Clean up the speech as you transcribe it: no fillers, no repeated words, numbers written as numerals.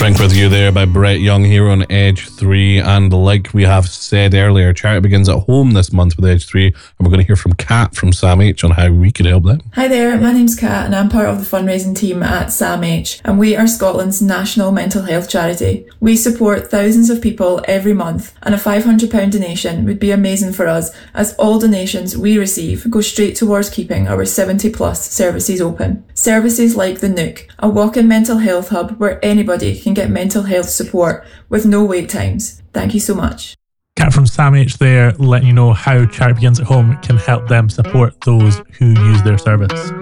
Drink With You there by Brett Young here on Edge 3. And like we have said earlier, charity begins at home this month with Edge 3. And we're going to hear from Kat from Sam H on how we could help them. Hi there, my name's Kat and I'm part of the fundraising team at Sam H. And we are Scotland's national mental health charity. We support thousands of people every month, and a £500 donation would be amazing for us, as all donations we receive go straight towards keeping our 70 plus services open. Services like the Nook, a walk-in mental health hub where anybody can get mental health support with no wait times. Thank you so much. Kat from Sam H there, letting you know how Charity Begins at Home can help them support those who use their service.